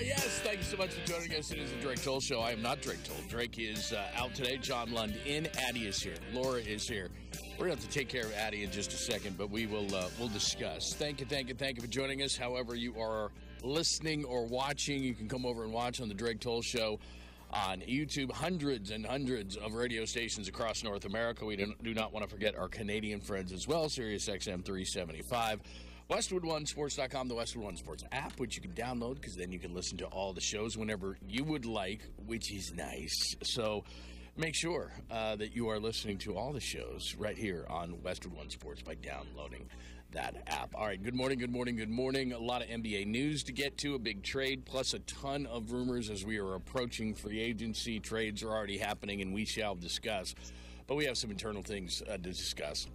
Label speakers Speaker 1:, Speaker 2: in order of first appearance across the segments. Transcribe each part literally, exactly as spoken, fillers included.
Speaker 1: yes, thank you so much for joining us. It is the Drake Toll Show. I am not Drake Toll. Drake is uh, out today. John Lund in. Addie is here. Laura is here. We're going to have to take care of Addie in just a second, but we will uh, we'll discuss. Thank you, thank you, thank you for joining us. However you are listening or watching, you can come over and watch on the Drake Toll Show on YouTube. Hundreds and hundreds of radio stations across North America. We do not want to forget our Canadian friends as well. Sirius X M three seventy-five. Westwood One Sports dot com, the Westwood One Sports app, which you can download because then you can listen to all the shows whenever you would like, which is nice. So make sure uh, that you are listening to all the shows right here on Westwood One Sports by downloading that app. All right, good morning, good morning, good morning. A lot of N B A news to get to, a big trade, plus a ton of rumors as we are approaching free agency. Trades are already happening, and we shall discuss. But we have some internal things uh, to discuss.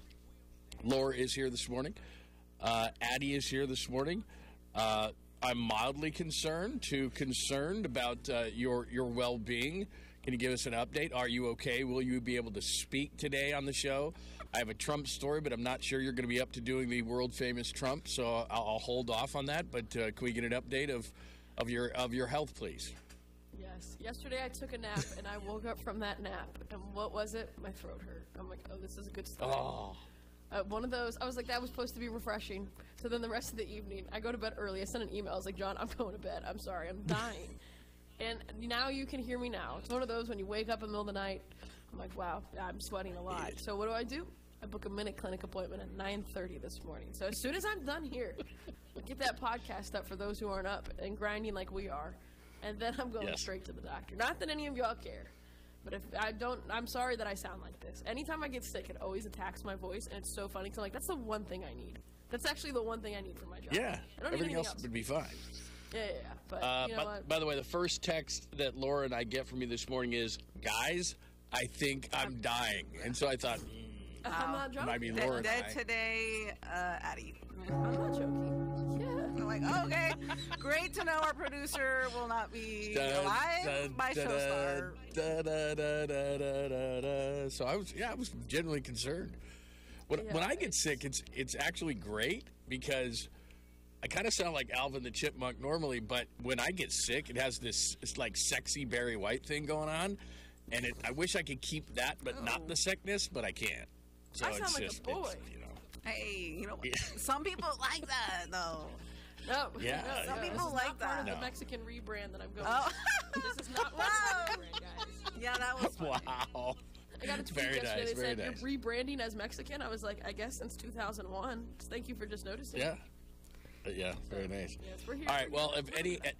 Speaker 1: Laura is here this morning. Uh, Addie is here this morning. Uh, I'm mildly concerned to concerned about uh, your your well-being. Can you give us an update? Are you okay? Will you be able to speak today on the show? I have a Trump story, but I'm not sure you're going to be up to doing the world-famous Trump, so I'll, I'll hold off on that. But uh, can we get an update of, of your of your health, please?
Speaker 2: Yes. Yesterday I took a nap, and I woke up from that nap, and what was it? My throat hurt. I'm like, oh, this is a good start.
Speaker 1: Oh.
Speaker 2: Uh, one of those, I was like, that was supposed to be refreshing. So then the rest of the evening, I go to bed early. I sent an email. I was like, John, I'm going to bed. I'm sorry. I'm dying. And now you can hear me now. It's one of those when you wake up in the middle of the night, I'm like, wow, I'm sweating a lot. So what do I do? I book a minute clinic appointment at nine thirty this morning. So as soon as I'm done here, I get that podcast up for those who aren't up and grinding like we are. And then I'm going
Speaker 1: yes.
Speaker 2: straight to the doctor. Not that any of y'all care. But if I don't, I'm sorry that I sound like this. Anytime I get sick, it always attacks my voice, and it's so funny. Because I'm like, that's the one thing I need. That's actually the one thing I need for my job.
Speaker 1: Yeah,
Speaker 2: I don't
Speaker 1: everything
Speaker 2: need
Speaker 1: else,
Speaker 2: else
Speaker 1: would be fine.
Speaker 2: Yeah, yeah, yeah. But,
Speaker 1: uh,
Speaker 2: you know
Speaker 1: by,
Speaker 2: what?
Speaker 1: by the way, the first text that Laura and I get from you this morning is, guys, I think I'm dying. And so I thought, mm,
Speaker 2: I'm not joking.
Speaker 1: might be Laura
Speaker 3: Dead,
Speaker 1: and I.
Speaker 3: today, uh, Addie.
Speaker 2: I'm not joking. Yeah.
Speaker 3: I'm like, oh, okay, great to know our producer will not be
Speaker 1: Dun,
Speaker 3: alive
Speaker 1: dun,
Speaker 3: by
Speaker 1: dun,
Speaker 3: Showstar.
Speaker 1: dun, dun, dun, dun, dun, dun, dun. So I was, yeah, I was genuinely concerned. When,
Speaker 2: Yeah,
Speaker 1: when I get
Speaker 2: it's-
Speaker 1: sick, it's it's actually great because I kind of sound like Alvin the Chipmunk normally, but when I get sick, it has this it's like sexy Barry White thing going on, and it, I wish I could keep that, but
Speaker 3: Oh.
Speaker 1: not the sickness, but I can't. So
Speaker 2: I
Speaker 1: it's
Speaker 2: sound like a
Speaker 1: just,
Speaker 2: boy.
Speaker 1: It's, you know.
Speaker 3: Hey, you know,
Speaker 1: Yeah.
Speaker 3: some people like that, though.
Speaker 2: No.
Speaker 1: Yeah,
Speaker 2: no,
Speaker 1: Some
Speaker 2: no,
Speaker 3: people
Speaker 2: this is
Speaker 3: like
Speaker 2: not part of
Speaker 1: that.
Speaker 2: the
Speaker 1: No.
Speaker 2: Mexican rebrand that I'm going
Speaker 3: Oh.
Speaker 2: to. This is not one of the rebrand, guys.
Speaker 3: Yeah, that was funny.
Speaker 1: Wow.
Speaker 2: I got a tweet
Speaker 1: Very
Speaker 2: yesterday.
Speaker 1: nice,
Speaker 2: They
Speaker 1: very
Speaker 2: said,
Speaker 1: nice.
Speaker 2: you're rebranding as Mexican. I was like, I guess since two thousand one. Thank you for just noticing.
Speaker 1: Yeah. Uh, Yeah, very nice.
Speaker 2: Yes, we're here.
Speaker 1: All right,
Speaker 2: We're
Speaker 1: well,
Speaker 2: here.
Speaker 1: if any at,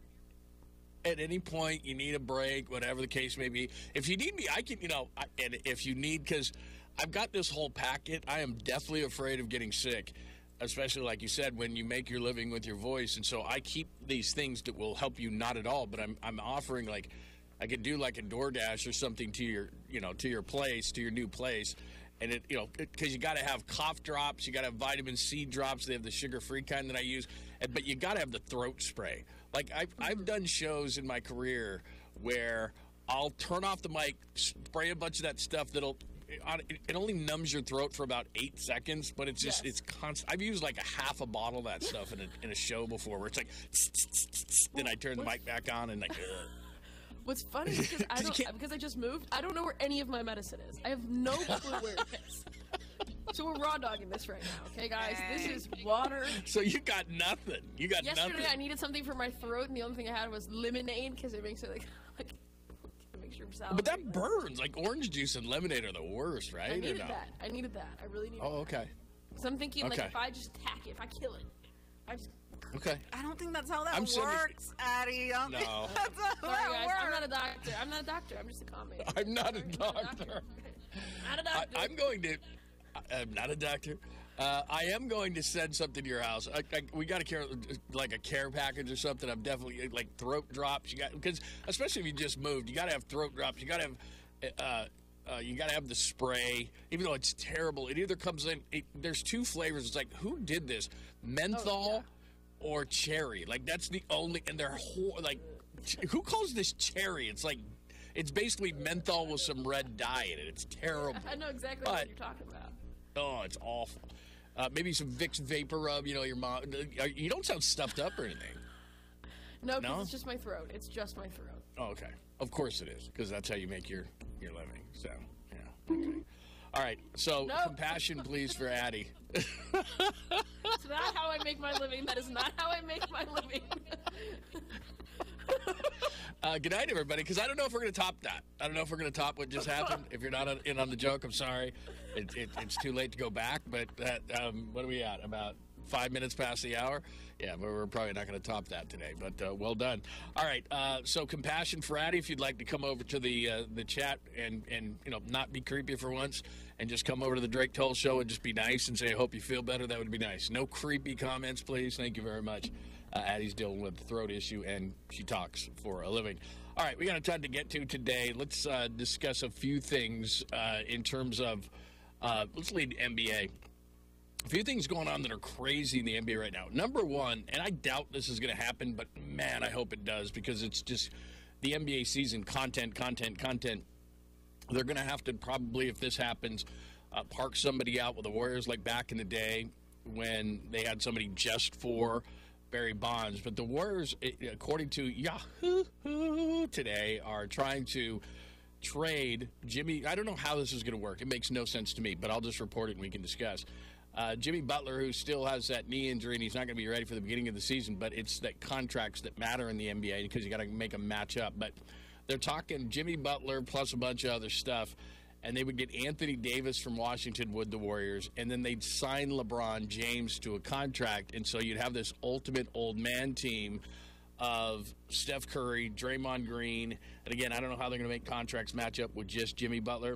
Speaker 1: at any point you need a break, whatever the case may be, if you need me, I can, you know, I, and if you need, because I've got this whole packet, I am deathly afraid of getting sick, especially like you said, when you make your living with your voice, and so I keep these things that will help you not at all, but I'm I'm offering like, I could do like a DoorDash or something to your, you know, to your place, to your new place. And it, you know, because you got to have cough drops, you got to have vitamin C drops. They have the sugar-free kind that I use, and, but you got to have the throat spray. Like I've I've done shows in my career where I'll turn off the mic, spray a bunch of that stuff that'll. It only numbs your throat for about eight seconds, but it's just
Speaker 2: Yes.
Speaker 1: it's constant. I've used like a half a bottle of that stuff in a in a show before, where it's like, then I turn the mic back on and like. Ugh.
Speaker 2: What's funny is because I
Speaker 1: You
Speaker 2: don't
Speaker 1: can't-
Speaker 2: because I just moved. I don't know where any of my medicine is. I have no clue where it is. So we're raw dogging this right now, okay, guys? This is water.
Speaker 1: So you got nothing. You got
Speaker 2: Yesterday
Speaker 1: nothing.
Speaker 2: I needed something for my throat, and the only thing I had was lemonade because it makes it like like it makes your salad.
Speaker 1: But that burns. Like orange juice and lemonade are the worst, right?
Speaker 2: I
Speaker 1: Or
Speaker 2: needed
Speaker 1: no?
Speaker 2: that. I needed that. I really needed.
Speaker 1: Oh, okay.
Speaker 2: So I'm thinking like
Speaker 1: Okay.
Speaker 2: if I just tack it, if I kill it, I just.
Speaker 1: Okay.
Speaker 3: I don't think that's how that
Speaker 1: I'm sending-
Speaker 3: works, Addie. I don't think
Speaker 1: No.
Speaker 3: that's how
Speaker 2: Sorry,
Speaker 3: that
Speaker 2: guys.
Speaker 3: works.
Speaker 2: I'm not a doctor. I'm not a doctor. I'm just a commentator.
Speaker 1: I'm not a
Speaker 2: Sorry,
Speaker 1: doctor.
Speaker 2: Not a
Speaker 1: I,
Speaker 2: doctor.
Speaker 1: I'm going to. I, I'm not a doctor. Uh, I am going to send something to your house. I, I, we got a care, like a care package or something. I'm definitely like throat drops. You got because especially if you just moved, you got to have throat drops. You got to have. Uh, Uh, you got to have the spray, even though it's terrible. It either comes in. It, there's two flavors. It's like who did this, menthol
Speaker 2: Oh, yeah.
Speaker 1: or cherry? Like that's the only. And they're whole, like, ch- who calls this cherry? It's like, it's basically menthol with some red dye in it. It's terrible.
Speaker 2: I know exactly
Speaker 1: But-
Speaker 2: what you're talking about.
Speaker 1: Oh, it's awful. Uh, maybe some Vicks Vapor Rub. You know, your mom. You don't sound stuffed up or anything.
Speaker 2: No, because
Speaker 1: No?
Speaker 2: it's just my throat. It's just my throat.
Speaker 1: Oh, okay. Of course it is, because that's how you make your, your living. So, yeah. Okay. All right. So,
Speaker 2: Nope.
Speaker 1: compassion, please, for Addie.
Speaker 2: It's not how I make my living. That is not how I make my living.
Speaker 1: Uh, good night, everybody, because I don't know if we're going to top that. I don't know if we're going to top what just happened. If you're not on, in on the joke, I'm sorry. It, it, it's too late to go back, but that, um, what are we at? About five minutes past the hour? Yeah, but we're probably not going to top that today, but uh, well done. All right, uh, so compassion for Addie, if you'd like to come over to the uh, the chat and, and, you know, not be creepy for once and just come over to the Drake Toll Show and just be nice and say, I hope you feel better, that would be nice. No creepy comments, please. Thank you very much. Uh, Addie's dealing with a throat issue, and she talks for a living. All right, we got a ton to get to today. Let's uh, discuss a few things uh, in terms of, uh, let's lead N B A. A few things going on that are crazy in the N B A right now. Number one, and I doubt this is going to happen, but man, I hope it does, because it's just the N B A season, content, content, content. They're going to have to probably, if this happens, uh, park somebody out with the Warriors like back in the day when they had somebody just for Barry Bonds. But the Warriors, according to Yahoo today, are trying to trade Jimmy. I don't know how this is going to work. It makes no sense to me, but I'll just report it and we can discuss. Uh, Jimmy Butler, who still has that knee injury, and he's not going to be ready for the beginning of the season, but it's that contracts that matter in the N B A because you got to make them match up. But they're talking Jimmy Butler plus a bunch of other stuff, and they would get Anthony Davis from Washington with the Warriors, and then they'd sign LeBron James to a contract, and so you'd have this ultimate old man team of Steph Curry, Draymond Green, and again, I don't know how they're going to make contracts match up with just Jimmy Butler.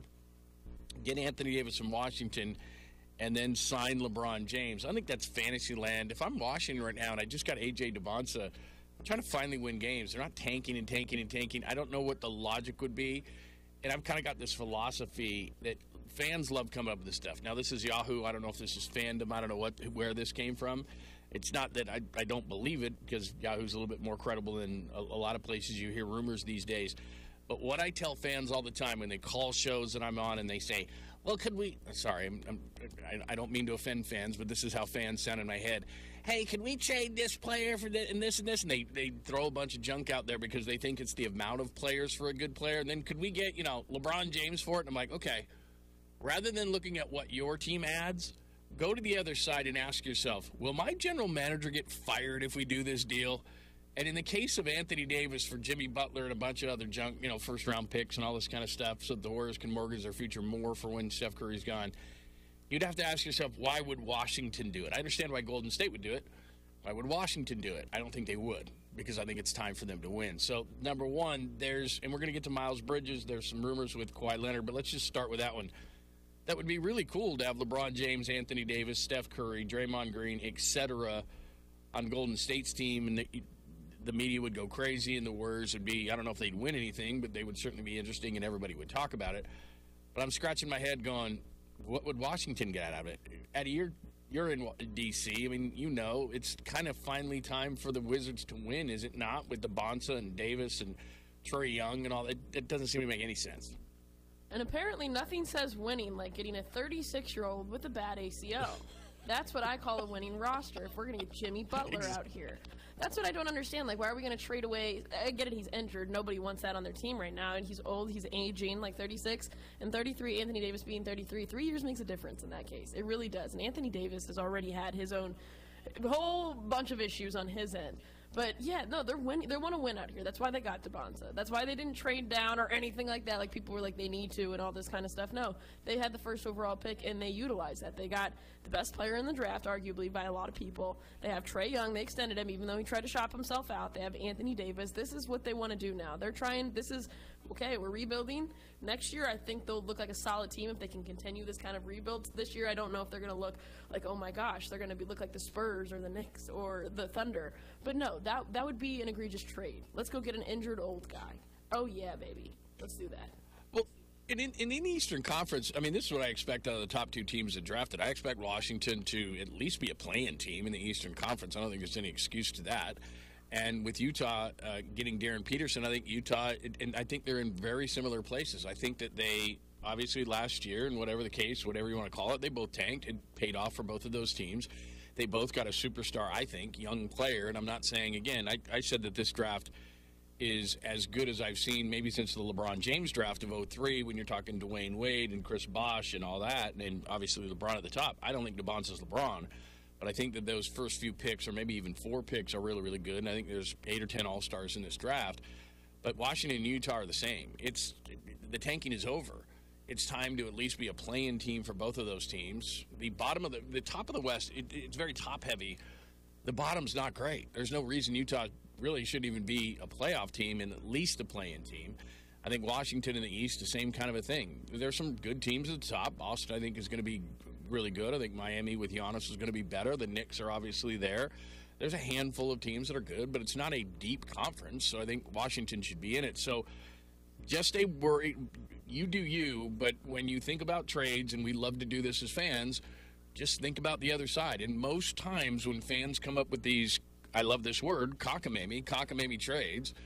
Speaker 1: Get Anthony Davis from Washington, and then sign LeBron James. I think that's fantasy land. If I'm Washington right now, and I just got A J Devonta, I'm trying to finally win games. They're not tanking and tanking and tanking. I don't know what the logic would be. And I've kind of got this philosophy that fans love coming up with this stuff. Now, this is Yahoo. I don't know if this is fandom. I don't know what where this came from. It's not that I, I don't believe it, because Yahoo's a little bit more credible than a, a lot of places you hear rumors these days. But what I tell fans all the time when they call shows that I'm on and they say, well, could we – sorry, I'm, I'm, I don't mean to offend fans, but this is how fans sound in my head. Hey, can we trade this player for this and this and this? And they, they throw a bunch of junk out there because they think it's the amount of players for a good player. And then could we get, you know, LeBron James for it? And I'm like, okay, rather than looking at what your team adds, go to the other side and ask yourself, will my general manager get fired if we do this deal? And in the case of Anthony Davis for Jimmy Butler and a bunch of other junk, you know, first-round picks and all this kind of stuff so that the Warriors can mortgage their future more for when Steph Curry's gone, you'd have to ask yourself, why would Washington do it? I understand why Golden State would do it. Why would Washington do it? I don't think they would, because I think it's time for them to win. So, number one, there's – and we're going to get to Miles Bridges. There's some rumors with Kawhi Leonard, but let's just start with that one. That would be really cool to have LeBron James, Anthony Davis, Steph Curry, Draymond Green, et cetera on Golden State's team, and the, the media would go crazy, and the Warriors would be, I don't know if they'd win anything, but they would certainly be interesting, and everybody would talk about it. But I'm scratching my head going, what would Washington get out of it? Eddie, you're, you're in D C I mean, you know, it's kind of finally time for the Wizards to win, is it not, with the Bonsa and Davis and Trae Young and all that? It doesn't seem to make any sense.
Speaker 2: And apparently nothing says winning like getting a thirty-six-year-old with a bad A C L. That's what I call a winning roster if we're going to get Jimmy Butler out here. That's what I don't understand. Like, why are we going to trade away? I get it, he's injured. Nobody wants that on their team right now. And he's old. He's aging, like thirty-six. And thirty-three, Anthony Davis being thirty-three. Three years makes a difference in that case. It really does. And Anthony Davis has already had his own whole bunch of issues on his end. But, yeah, no, they're winning. They want to win out here. That's why they got Devonta. That's why they didn't trade down or anything like that. Like, people were like, they need to and all this kind of stuff. No, they had the first overall pick, and they utilized that. They got the best player in the draft, arguably, by a lot of people. They have Trae Young. They extended him, even though he tried to shop himself out. They have Anthony Davis. This is what they want to do now. They're trying – this is – okay, we're rebuilding. Next year, I think they'll look like a solid team if they can continue this kind of rebuild. This year, I don't know if they're going to look like, oh, my gosh, they're going to be look like the Spurs or the Knicks or the Thunder. But, no, that that would be an egregious trade. Let's go get an injured old guy. Oh, yeah, baby. Let's do that.
Speaker 1: Well, in, in, in the Eastern Conference, I mean, this is what I expect out of the top two teams that drafted. I expect Washington to at least be a play-in team in the Eastern Conference. I don't think there's any excuse to that. And with Utah uh, getting Darren Peterson, I think Utah, and I think they're in very similar places. I think that they, obviously last year, and whatever the case, whatever you want to call it, they both tanked. It paid off for both of those teams. They both got a superstar, I think, young player. And I'm not saying, again, I, I said that this draft is as good as I've seen maybe since the LeBron James draft of oh three when you're talking Dwayne Wade and Chris Bosh and all that, and obviously LeBron at the top. I don't think DeBon's is LeBron, but I think that those first few picks, or maybe even four picks, are really, really good, and I think there's eight or ten All-Stars in this draft. But Washington and Utah are the same. It's the tanking is over. It's time to at least be a play-in team for both of those teams. The bottom of the, the top of the West, it, it's very top-heavy. The bottom's not great. There's no reason Utah really shouldn't even be a playoff team and at least a play-in team. I think Washington in the East, the same kind of a thing. There's some good teams at the top. Boston, I think, is going to be really good. I think Miami with Giannis is going to be better. The Knicks are obviously there. There's a handful of teams that are good, but it's not a deep conference, so I think Washington should be in it. So just a worry. You do you, but when you think about trades, and we love to do this as fans, just think about the other side. And most times when fans come up with these, I love this word, cockamamie, cockamamie trades,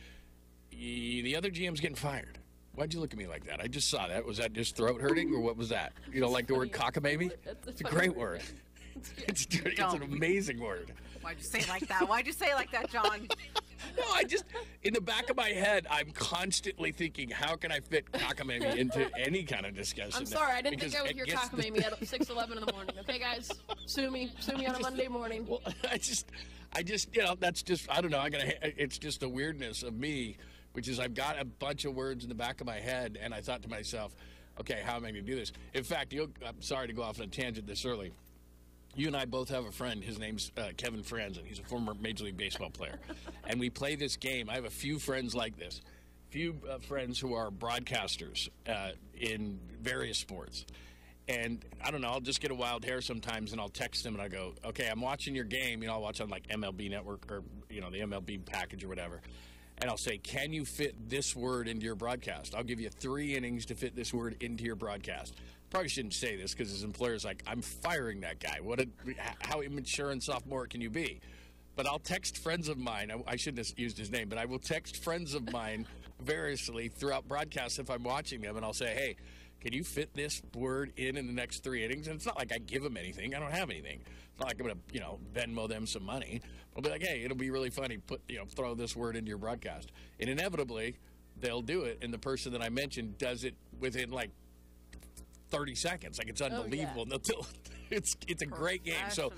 Speaker 1: the other G M's getting fired. Why'd you look at me like that? I just saw that. Was that just throat hurting, or what was that? You don't like the word cockamamie? It's a great word. It's, it's an amazing word.
Speaker 3: Why'd you say it like that? Why'd you say it like that, John?
Speaker 1: No, I just, in the back of my head, I'm constantly thinking, how can I fit cockamamie into any kind of discussion?
Speaker 2: I'm sorry, I didn't
Speaker 1: because
Speaker 2: think I would hear cockamamie at six eleven in the morning. Okay, guys? Sue me. Sue me on a Monday morning.
Speaker 1: Well, I just, I just, you know, that's just, I don't know. I gotta, it's just the weirdness of me, which is I've got a bunch of words in the back of my head, and I thought to myself, okay, how am I going to do this? In fact, you'll, I'm sorry to go off on a tangent this early. You and I both have a friend. His name's uh, Kevin Franzen. He's a former Major League Baseball player. And we play this game. I have a few friends like this, few uh, friends who are broadcasters uh, in various sports. And I don't know, I'll just get a wild hair sometimes, and I'll text them, and I go, okay, I'm watching your game. You know, I'll watch on, like, M L B Network or, you know, the M L B package or whatever. And I'll say, can you fit this word into your broadcast? I'll give you three innings to fit this word into your broadcast. Probably shouldn't say this because his employer's like, I'm firing that guy. What? A, how immature and sophomore can you be? But I'll text friends of mine. I, I shouldn't have used his name, but I will text friends of mine variously throughout broadcasts if I'm watching them, and I'll say, hey, can you fit this word in in the next three innings? And it's not like I give them anything. I don't have anything. It's not like I'm going to, you know, Venmo them some money. I'll be like, hey, it'll be really funny. Put, you know, throw this word into your broadcast. And inevitably, they'll do it, and the person that I mentioned does it within, like, thirty seconds. Like, it's unbelievable.
Speaker 2: Oh, yeah.
Speaker 1: It's it's a great game. So,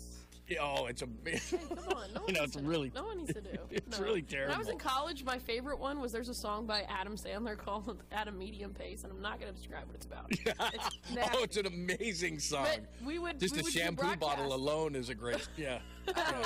Speaker 1: oh, it's a
Speaker 2: hey, come on. No
Speaker 1: you know,
Speaker 2: it's
Speaker 1: it's really
Speaker 2: no one needs to do.
Speaker 1: It's
Speaker 2: no.
Speaker 1: really terrible.
Speaker 2: When I was in college, my favorite one was there's a song by Adam Sandler called "At a Medium Pace," and I'm not going to describe what it's about. It's
Speaker 1: oh, it's an amazing song.
Speaker 2: But we would
Speaker 1: just
Speaker 2: we
Speaker 1: a
Speaker 2: would
Speaker 1: shampoo bottle alone is a great yeah.
Speaker 3: Oh,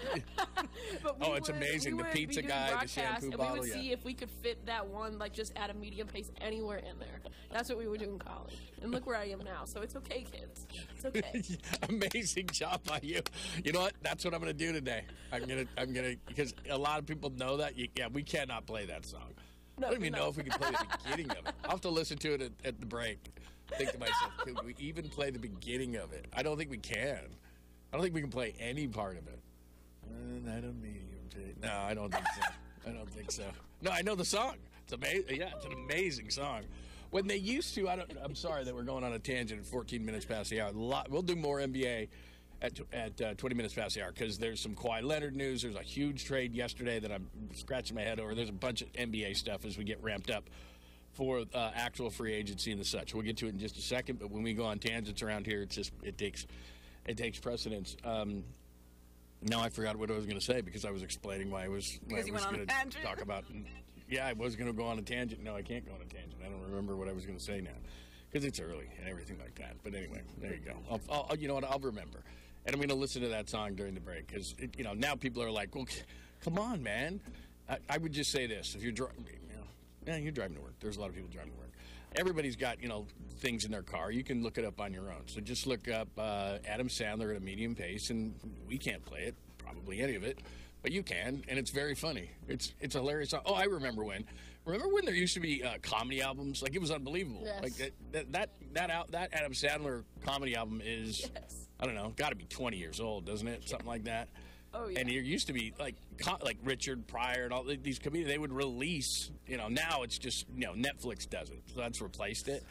Speaker 2: but we
Speaker 1: oh, it's
Speaker 2: would,
Speaker 1: amazing.
Speaker 2: We
Speaker 1: The
Speaker 2: would
Speaker 1: pizza
Speaker 2: be
Speaker 1: guy,
Speaker 2: doing
Speaker 1: the shampoo
Speaker 2: and
Speaker 1: bottle.
Speaker 2: We would
Speaker 1: yeah.
Speaker 2: see if we could fit that one, like just at a medium pace anywhere in there. That's what we would do in college. And look where I am now. So it's okay, kids. It's okay.
Speaker 1: Amazing job by you. You know what? That's what I'm going to do today. I'm going to, I'm going to, because a lot of people know that. You, yeah, we cannot play that song.
Speaker 2: No,
Speaker 1: I don't even
Speaker 2: no.
Speaker 1: know if we can play the beginning of it. I'll have to listen to it at, at the break. Think to myself, could we even play the beginning of it? I don't think we can. I don't think we can play any part of it. Uh, I don't medium. No, I don't think so. I don't think so. No, I know the song. It's amazing. Yeah, it's an amazing song. When they used to, I don't. I'm sorry that we're going on a tangent at fourteen minutes past the hour. A lot, we'll do more N B A at at uh, twenty minutes past the hour because there's some Kawhi Leonard news. There's a huge trade yesterday that I'm scratching my head over. There's a bunch of N B A stuff as we get ramped up for uh, actual free agency and the such. We'll get to it in just a second. But when we go on tangents around here, it's just it takes it takes precedence. Um, Now I forgot what I was going to say because I was explaining why I was, why I was going to talk about. Yeah, I was going to go on a tangent. No, I can't go on a tangent. I don't remember what I was going to say now because it's early and everything like that. But anyway, there you go. I'll, I'll, you know what? I'll remember. And I'm going to listen to that song during the break because, you know, now people are like, well, come on, man. I, I would just say this. If you're driving, you know, yeah, you're driving to work. There's a lot of people driving to work. Everybody's got, you know, things in their car. You can look it up on your own. So just look up uh, Adam Sandler at a medium pace, and we can't play it, probably any of it, but you can, and it's very funny. It's it's a hilarious song. Oh, I remember when. Remember when there used to be uh, comedy albums? Like, it was unbelievable.
Speaker 2: Yes.
Speaker 1: Like, that that that, that, out, that Adam Sandler comedy album is,
Speaker 2: Yes.
Speaker 1: I don't know, got to be twenty years old, doesn't it? Something like that.
Speaker 2: Oh, yeah.
Speaker 1: And there used to be, like, co- like Richard Pryor and all these comedians, they would release, you know, now it's just, you know, Netflix does it. So that's replaced it.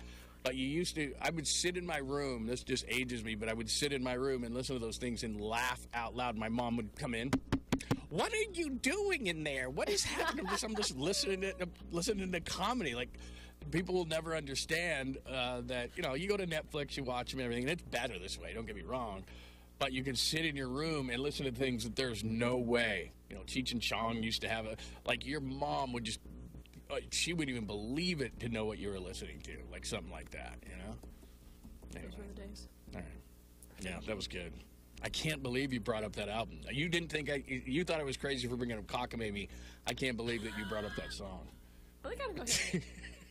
Speaker 1: But you used to, I would sit in my room, this just ages me, but I would sit in my room and listen to those things and laugh out loud. My mom would come in. What are you doing in there? What is happening? I'm just, I'm just listening to, listening to comedy. Like, people will never understand uh, that, you know, you go to Netflix, you watch them and everything, and it's better this way, don't get me wrong. But you can sit in your room and listen to things that there's no way. You know, Cheech and Chong used to have a, like, your mom would just, uh, she wouldn't even believe it to know what you were listening to. Like, something like that, you know? Anyway.
Speaker 2: Those were the days.
Speaker 1: All right. Yeah, that was good. I can't believe you brought up that album. You didn't think I, you thought I was crazy for bringing up Cockamamie. I can't believe that you brought up that song.
Speaker 2: Well, they gotta go ahead.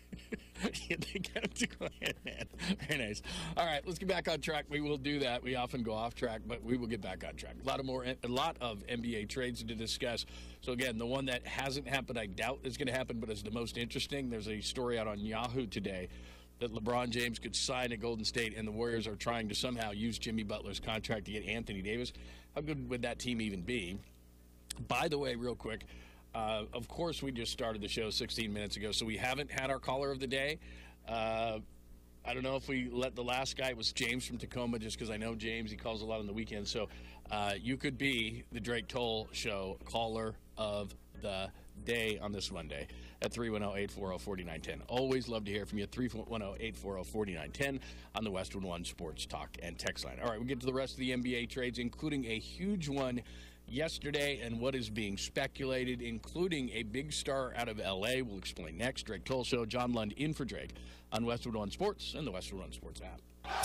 Speaker 1: Yeah, they got to go ahead, man. Very nice. All right, let's get back on track. We will do that. We often go off track, but we will get back on track. A lot of more, a lot of N B A trades to discuss. So again, the one that hasn't happened, I doubt is going to happen, but is the most interesting. There's a story out on Yahoo today that LeBron James could sign at Golden State, and the Warriors are trying to somehow use Jimmy Butler's contract to get Anthony Davis. How good would that team even be? By the way, real quick. Uh, of course, we just started the show sixteen minutes ago, so we haven't had our caller of the day. Uh, I don't know if we let the last guy, it was James from Tacoma, just because I know James. He calls a lot on the weekends. So uh, you could be the Drake Toll Show caller of the day on this Monday at three one zero, eight four zero, four nine one zero. Always love to hear from you. three one zero, eight four zero, four nine one zero on the Westwood One Sports Talk and Text line. All right, we get to the rest of the N B A trades, including a huge one yesterday and what is being speculated, including a big star out of L A. We'll explain next. Drake Toll Show, John Lund in for Drake on Westwood One Sports and the Westwood One Sports app.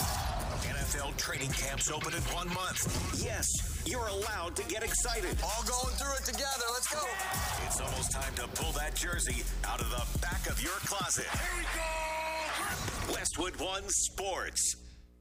Speaker 4: N F L training camps open in one month. Yes, you're allowed to get excited.
Speaker 5: All going through it together. Let's go.
Speaker 4: It's almost time to pull that jersey out of the back of your closet.
Speaker 5: Here we go.
Speaker 4: Westwood One Sports.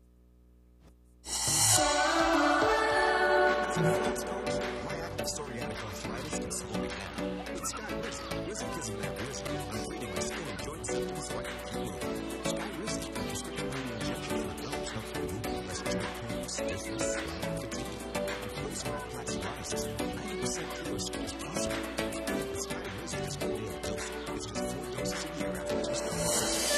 Speaker 6: My active psoriatic arthritis can slow me down. With Sky Rizzy, Rizzy isn't that Rizzy. I'm treating my skin and joint symptoms like a cure. Sky Rizzy, prescription pain injection for adults help remove less joint pain, stiffness, and fatigue. And for those who have plaque psoriasis, ninety percent cure skin is possible. With Sky Rizzy, it's only a dose. It's just four doses a year after two steps.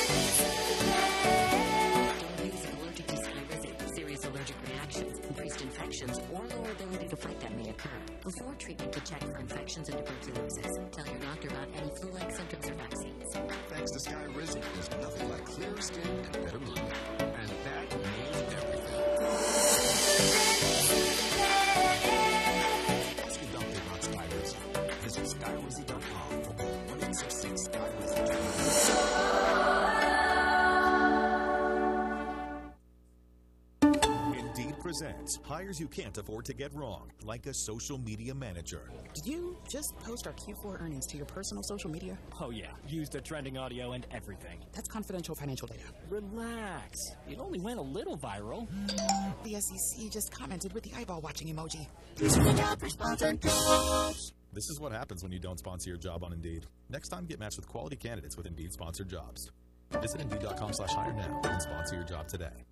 Speaker 7: Allergic to Sky Rizzy. Serious allergic reactions, increased infections, or lower ability to fight that may occur. Before treatment, to check for infections and tuberculosis. Tell your doctor about any flu-like symptoms or vaccines.
Speaker 6: Thanks to Sky Rizzy, there's nothing like clearer skin and better mood. And that means everything. Ask your doctor about Sky Rizzy. Visit sky rizzy dot com or call one eight six six Sky Rizzy.
Speaker 8: Indeed presents hires you can't afford to get wrong, like a social media manager.
Speaker 9: Did you just post our Q four earnings to your personal social media?
Speaker 10: Oh yeah, used the trending audio and everything.
Speaker 9: That's confidential financial data.
Speaker 10: Relax. It only went a little viral.
Speaker 9: The S E C just commented with the eyeball watching emoji.
Speaker 8: This is what happens when you don't sponsor your job on Indeed. Next time, get matched with quality candidates with Indeed sponsored jobs. Visit Indeed dot com slash hire now and sponsor your job today.